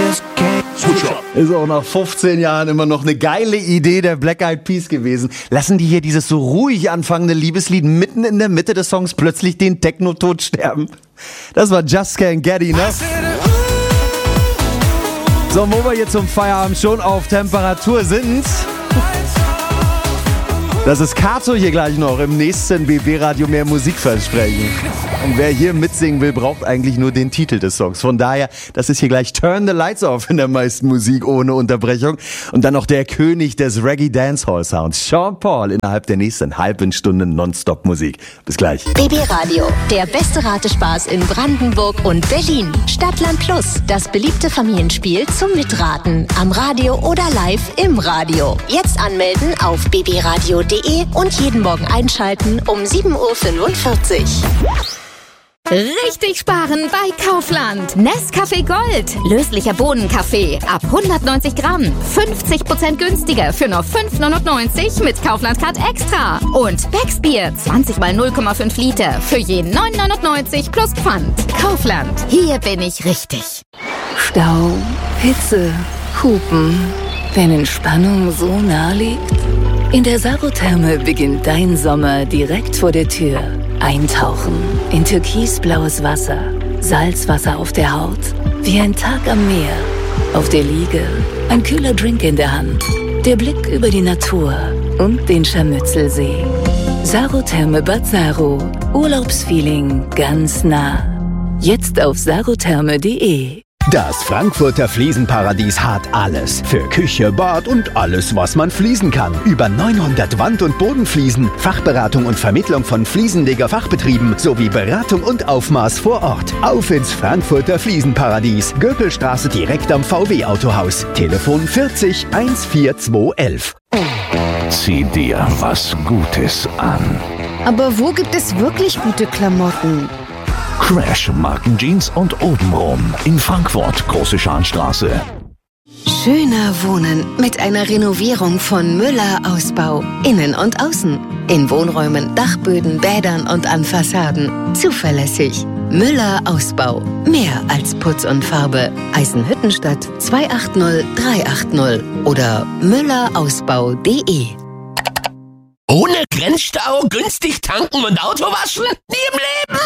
Ist auch nach 15 Jahren immer noch eine geile Idee der Black Eyed Peas gewesen. Lassen die hier dieses so ruhig anfangende Liebeslied mitten in der Mitte des Songs plötzlich den Techno-Tod sterben? Das war Just Can't Get Enough. So, wo wir jetzt zum Feierabend schon auf Temperatur sind. Das ist Kato hier gleich noch im nächsten BB-Radio mehr Musik versprechen. Und wer hier mitsingen will, braucht eigentlich nur den Titel des Songs. Von daher, das ist hier gleich Turn the Lights Off in der meisten Musik ohne Unterbrechung. Und dann noch der König des Reggae-Dancehall-Sounds, Sean Paul, innerhalb der nächsten halben Stunde Nonstop-Musik. Bis gleich. BB-Radio, der beste Ratespaß in Brandenburg und Berlin. Stadtland Plus, das beliebte Familienspiel zum Mitraten. Am Radio oder live im Radio. Jetzt anmelden auf bbradio.de und jeden Morgen einschalten um 7.45 Uhr. Richtig sparen bei Kaufland. Nescafé Gold. Löslicher Bohnenkaffee. Ab 190 Gramm. 50% günstiger für nur 5,99 mit Kaufland Card Extra. Und Becksbier. 20 mal 0,5 Liter. Für jeden 9,99 plus Pfand. Kaufland. Hier bin ich richtig. Stau, Hitze, Hupen. Wenn Entspannung so nah liegt? In der Sarotherme beginnt dein Sommer direkt vor der Tür. Eintauchen in türkisblaues Wasser, Salzwasser auf der Haut, wie ein Tag am Meer. Auf der Liege, ein kühler Drink in der Hand, der Blick über die Natur und den Scharmützelsee. Sarotherme Bad Saro, Urlaubsfeeling ganz nah. Jetzt auf sarotherme.de. Das Frankfurter Fliesenparadies hat alles. Für Küche, Bad und alles, was man fließen kann. Über 900 Wand- und Bodenfliesen, Fachberatung und Vermittlung von Fliesenleger-Fachbetrieben sowie Beratung und Aufmaß vor Ort. Auf ins Frankfurter Fliesenparadies. Göpelstraße direkt am VW-Autohaus. Telefon 40 14211. Zieh dir was Gutes an. Aber wo gibt es wirklich gute Klamotten? Crash Markenjeans und obenrum in Frankfurt, Große Scharnstraße. Schöner Wohnen mit einer Renovierung von Müller Ausbau. Innen und außen. In Wohnräumen, Dachböden, Bädern und an Fassaden. Zuverlässig. Müller Ausbau. Mehr als Putz und Farbe. Eisenhüttenstadt 280 380 oder müllerausbau.de. Ohne Grenzstau, günstig tanken und Auto waschen? Nie im Leben!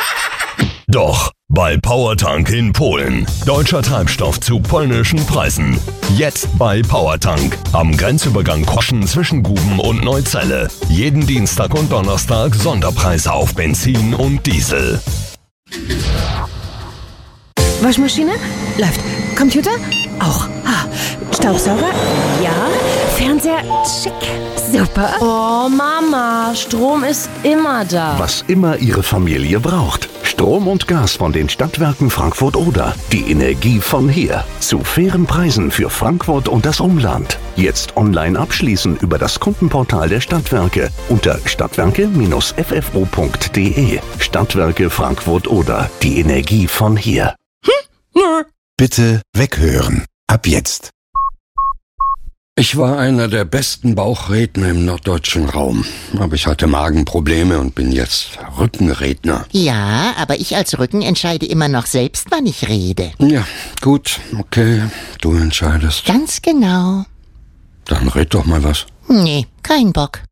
Doch, bei Powertank in Polen. Deutscher Treibstoff zu polnischen Preisen. Jetzt bei Powertank. Am Grenzübergang Koschen zwischen Guben und Neuzelle. Jeden Dienstag und Donnerstag Sonderpreise auf Benzin und Diesel. Waschmaschine? Läuft. Computer? Auch. Staubsauger? Ja. Fernseher? Schick. Super. Oh, Mama, Strom ist immer da. Was immer Ihre Familie braucht. Strom und Gas von den Stadtwerken Frankfurt-Oder. Die Energie von hier. Zu fairen Preisen für Frankfurt und das Umland. Jetzt online abschließen über das Kundenportal der Stadtwerke unter stadtwerke-ffo.de. Stadtwerke Frankfurt-Oder. Die Energie von hier. Bitte weghören. Ab jetzt. Ich war einer der besten Bauchredner im norddeutschen Raum. Aber ich hatte Magenprobleme und bin jetzt Rückenredner. Ja, aber ich als Rücken entscheide immer noch selbst, wann ich rede. Ja, gut, okay, du entscheidest. Ganz genau. Dann red doch mal was. Nee, kein Bock.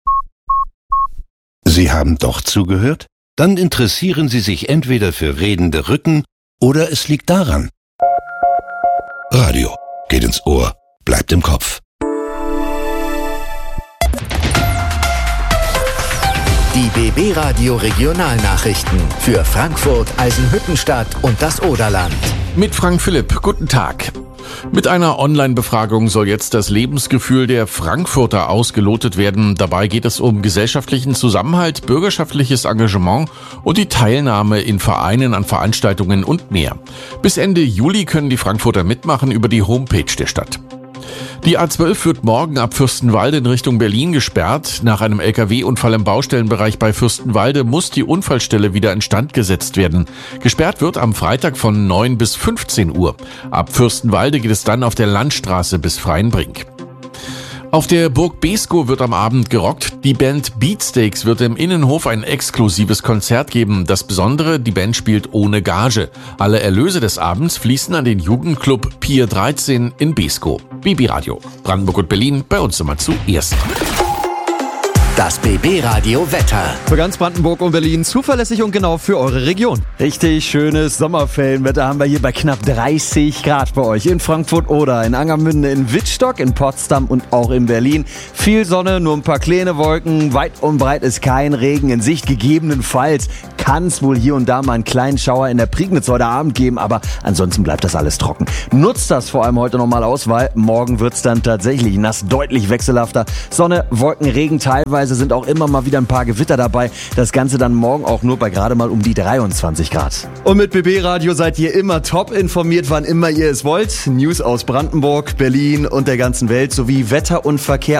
Sie haben doch zugehört? Dann interessieren Sie sich entweder für redende Rücken oder es liegt daran. Radio geht ins Ohr, bleibt im Kopf. Die BB Radio Regionalnachrichten für Frankfurt, Eisenhüttenstadt und das Oderland. Mit Frank Philipp, guten Tag. Mit einer Online-Befragung soll jetzt das Lebensgefühl der Frankfurter ausgelotet werden. Dabei geht es um gesellschaftlichen Zusammenhalt, bürgerschaftliches Engagement und die Teilnahme in Vereinen an Veranstaltungen und mehr. Bis Ende Juli können die Frankfurter mitmachen über die Homepage der Stadt. Die A12 wird morgen ab Fürstenwalde in Richtung Berlin gesperrt. Nach einem LKW-Unfall im Baustellenbereich bei Fürstenwalde muss die Unfallstelle wieder instand gesetzt werden. Gesperrt wird am Freitag von 9 bis 15 Uhr. Ab Fürstenwalde geht es dann auf der Landstraße bis Freienbrink. Auf der Burg Beeskow wird am Abend gerockt. Die Band Beatsteaks wird im Innenhof ein exklusives Konzert geben. Das Besondere, die Band spielt ohne Gage. Alle Erlöse des Abends fließen an den Jugendclub Pier 13 in Beeskow. BB Radio. Brandenburg und Berlin, bei uns immer zuerst. Das BB-Radio Wetter. Für ganz Brandenburg und Berlin zuverlässig und genau für eure Region. Richtig schönes Sommerferienwetter haben wir hier bei knapp 30 Grad bei euch. In Frankfurt oder in Angermünde, in Wittstock, in Potsdam und auch in Berlin. Viel Sonne, nur ein paar kleine Wolken. Weit und breit ist kein Regen in Sicht. Gegebenenfalls kann es wohl hier und da mal einen kleinen Schauer in der Prignitz heute Abend geben, aber ansonsten bleibt das alles trocken. Nutzt das vor allem heute nochmal aus, weil morgen wird's dann tatsächlich nass, deutlich wechselhafter. Sonne, Wolken, Regen teilweise. Sind auch immer mal wieder ein paar Gewitter dabei. Das Ganze dann morgen auch nur bei gerade mal um die 23 Grad. Und mit BB Radio seid ihr immer top informiert, wann immer ihr es wollt. News aus Brandenburg, Berlin und der ganzen Welt sowie Wetter und Verkehr